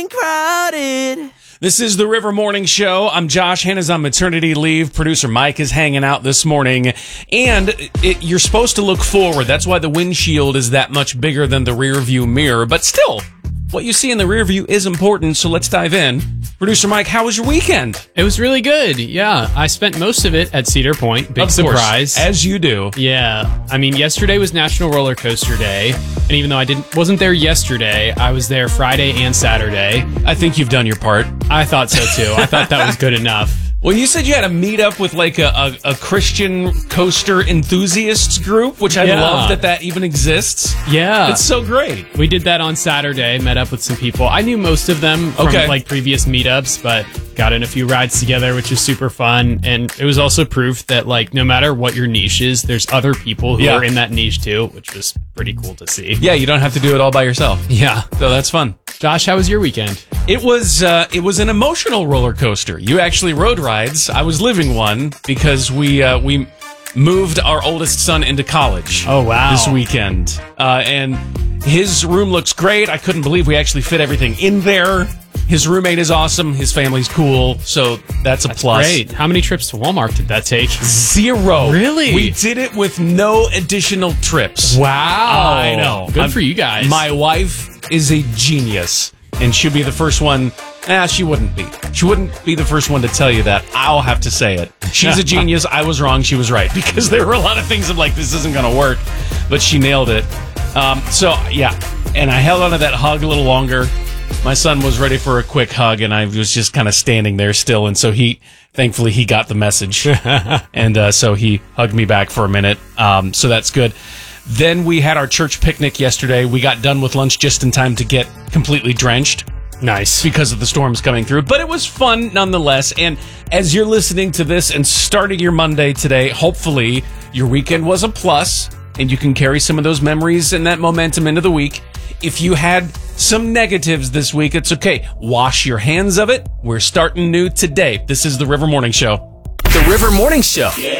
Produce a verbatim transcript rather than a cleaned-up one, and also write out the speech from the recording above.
getting crowded. This is the River Morning Show. I'm Josh. Hannah's on maternity leave. Producer Mike is hanging out this morning. And it, you're supposed to look forward. That's why the windshield is that much bigger than the rear view mirror. But still, what you see in the rear view is important, so let's dive in. Producer Mike, how was your weekend? It was really good. Yeah, I spent most of it at Cedar Point. Big of surprise. Course, as you do. Yeah. I mean, yesterday was National Roller Coaster Day, and even though I didn't wasn't there yesterday, I was there Friday and Saturday. I think you've done your part. I thought so too. I thought that was good enough. Well, you said you had a meetup with like a, a, a Christian coaster enthusiasts group, which I Yeah. love that that even exists. Yeah. It's so great. We did that on Saturday, met up with some people. I knew most of them from Okay. like previous meetups, but got in a few rides together, which is super fun. And it was also proof that like no matter what your niche is, there's other people who Yeah. are in that niche too, which was pretty cool to see. Yeah, you don't have to do it all by yourself. Yeah. So that's fun. Josh, how was your weekend? It was uh, it was an emotional roller coaster. You actually rode rides. I was living one because we uh, we moved our oldest son into college. Oh, wow. This weekend, uh, and his room looks great. I couldn't believe we actually fit everything in there. His roommate is awesome. His family's cool. So that's a That's plus. great. How many trips to Walmart did that take? Zero. Really? We did it with no additional trips. Wow. I know. Good I'm- for you guys. My wife is a genius, and she'll be the first one. Nah, she wouldn't be. She wouldn't be the first one to tell you that. I'll have to say it. She's a genius. I was wrong. She was right. Because there were a lot of things I'm like, this isn't going to work. But she nailed it. Um, so, yeah. And I held on to that hug a little longer. My son was ready for a quick hug, and I was just kind of standing there still. And so he, thankfully, he got the message. and uh, so he hugged me back for a minute. Um, so that's good. Then we had our church picnic yesterday. We got done with lunch just in time to get completely drenched Nice. because of the storms coming through. But it was fun nonetheless. And as you're listening to this and starting your Monday today, hopefully your weekend was a plus and you can carry some of those memories and that momentum into the week. If you had some negatives this week, it's okay. Wash your hands of it. We're starting new today. This is the River Morning Show. The River Morning Show.